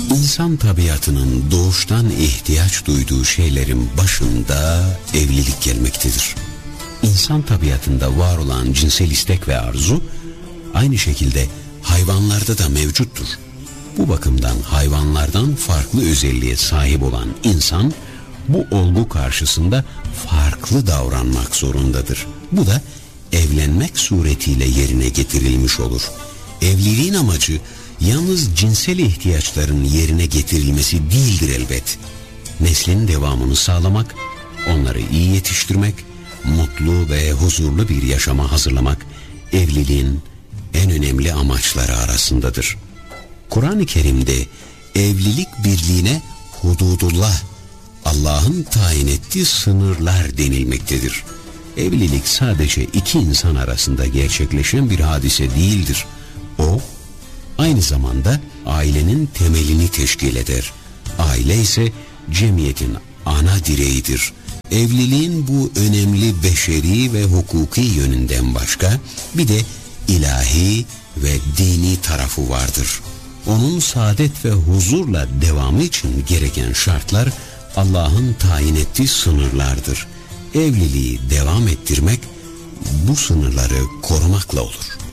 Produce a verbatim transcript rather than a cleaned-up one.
İnsan tabiatının doğuştan ihtiyaç duyduğu şeylerin başında evlilik gelmektedir. İnsan tabiatında var olan cinsel istek ve arzu aynı şekilde hayvanlarda da mevcuttur. Bu bakımdan hayvanlardan farklı özelliğe sahip olan insan bu olgu karşısında farklı davranmak zorundadır. Bu da evlenmek suretiyle yerine getirilmiş olur. Evliliğin amacı yalnız cinsel ihtiyaçların yerine getirilmesi değildir elbet. Neslin devamını sağlamak, onları iyi yetiştirmek, mutlu ve huzurlu bir yaşama hazırlamak evliliğin en önemli amaçları arasındadır. Kur'an-ı Kerim'de evlilik birliğine hududullah, Allah'ın tayin ettiği sınırlar denilmektedir. Evlilik sadece iki insan arasında gerçekleşen bir hadise değildir. O, aynı zamanda ailenin temelini teşkil eder. Aile ise cemiyetin ana direğidir. Evliliğin bu önemli beşeri ve hukuki yönünden başka bir de ilahi ve dini tarafı vardır. Onun saadet ve huzurla devamı için gereken şartlar Allah'ın tayin ettiği sınırlardır. Evliliği devam ettirmek bu sınırları korumakla olur.